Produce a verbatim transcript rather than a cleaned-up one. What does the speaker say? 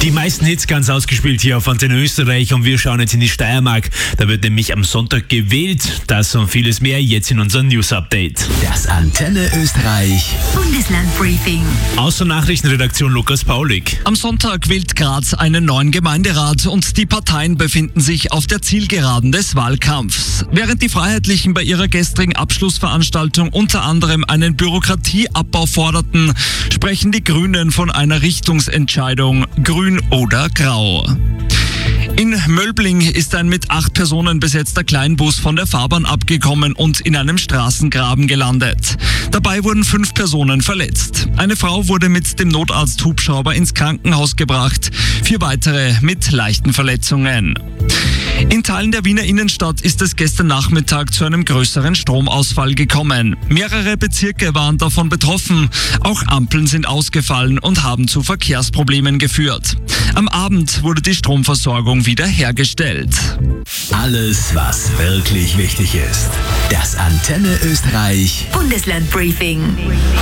Die meisten Hits ganz ausgespielt hier auf Antenne Österreich und wir schauen jetzt in die Steiermark. Da wird nämlich am Sonntag gewählt. Das und vieles mehr jetzt in unserem News-Update. Das Antenne Österreich Bundesland-Briefing. Aus der Nachrichtenredaktion Lukas Paulik. Am Sonntag wählt Graz einen neuen Gemeinderat und die Parteien befinden sich auf der Zielgeraden des Wahlkampfs. Während die Freiheitlichen bei ihrer gestrigen Abschlussveranstaltung unter anderem einen Bürokratieabbau forderten, sprechen die Grünen von einer Richtungsentscheidung, grün oder grau. In Möllbling ist ein mit acht Personen besetzter Kleinbus von der Fahrbahn abgekommen und in einem Straßengraben gelandet. Dabei wurden fünf Personen verletzt. Eine Frau wurde mit dem Notarzt-Hubschrauber ins Krankenhaus gebracht, vier weitere mit leichten Verletzungen. In Teilen der Wiener Innenstadt ist es gestern Nachmittag zu einem größeren Stromausfall gekommen. Mehrere Bezirke waren davon betroffen. Auch Ampeln sind ausgefallen und haben zu Verkehrsproblemen geführt. Am Abend wurde die Stromversorgung wieder hergestellt. Alles, was wirklich wichtig ist. Das Antenne Österreich Bundesland-Briefing.